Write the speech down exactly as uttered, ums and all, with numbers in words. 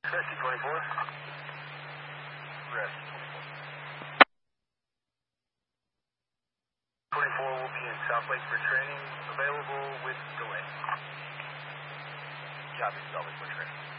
Rescue twenty-four. Rescue twenty-four will be in South Lake for training, available with delay. Copy, South Lake for training.